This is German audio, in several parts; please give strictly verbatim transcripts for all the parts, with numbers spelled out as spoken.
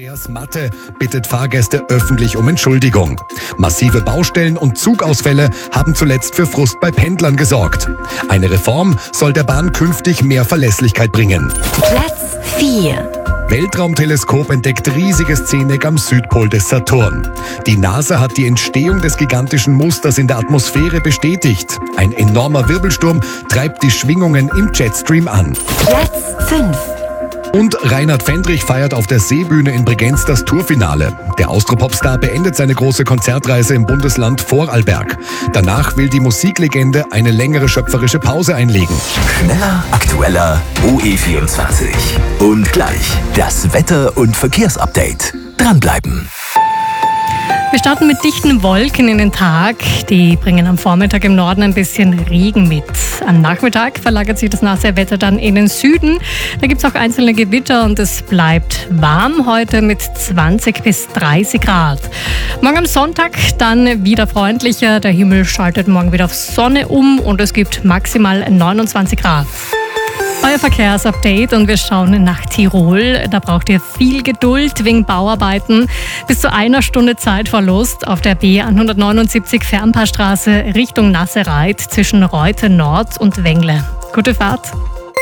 Andreas Matte bittet Fahrgäste öffentlich um Entschuldigung. Massive Baustellen und Zugausfälle haben zuletzt für Frust bei Pendlern gesorgt. Eine Reform soll der Bahn künftig mehr Verlässlichkeit bringen. Platz vier. Weltraumteleskop entdeckt riesiges Szeneck am Südpol des Saturn. Die NASA hat die Entstehung des gigantischen Musters in der Atmosphäre bestätigt. Ein enormer Wirbelsturm treibt die Schwingungen im Jetstream an. Platz fünf. Und Reinhard Fendrich feiert auf der Seebühne in Bregenz das Tourfinale. Der Austropop-Star beendet seine große Konzertreise im Bundesland Vorarlberg. Danach will die Musiklegende eine längere schöpferische Pause einlegen. Schneller, aktueller, O E vierundzwanzig. Und gleich das Wetter- und Verkehrsupdate. Dranbleiben. Wir starten mit dichten Wolken in den Tag. Die bringen am Vormittag im Norden ein bisschen Regen mit. Am Nachmittag verlagert sich das nasse Wetter dann in den Süden. Da gibt es auch einzelne Gewitter und es bleibt warm heute mit zwanzig bis dreißig Grad. Morgen am Sonntag dann wieder freundlicher. Der Himmel schaltet morgen wieder auf Sonne um und es gibt maximal neunundzwanzig Grad. Euer Verkehrsupdate und wir schauen nach Tirol. Da braucht ihr viel Geduld wegen Bauarbeiten. Bis zu einer Stunde Zeitverlust auf der B hundertneunundsiebzig Fernpaarstraße Richtung Nassereit zwischen Reute Nord und Wengle. Gute Fahrt!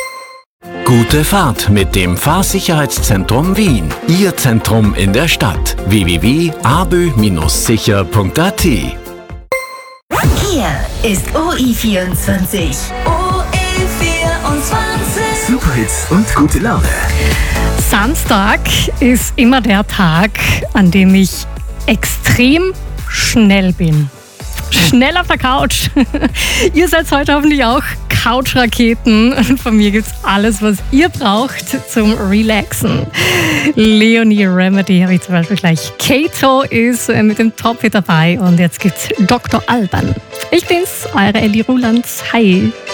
Gute Fahrt mit dem Fahrsicherheitszentrum Wien. Ihr Zentrum in der Stadt. w w w punkt a b ö sicher punkt a t. Hier ist O E vierundzwanzig. O E vierundzwanzig. Superhits und gute Laune. Samstag ist immer der Tag, an dem ich extrem schnell bin. Schnell auf der Couch. Ihr seid heute hoffentlich auch Couchraketen. Und von mir gibt's alles, was ihr braucht zum Relaxen. Leonie Remedy habe ich zum Beispiel gleich. Kato ist mit dem Top-Hit dabei und jetzt gibt's Doktor Alban. Ich bin's, eure Ellie Rulands. Hi.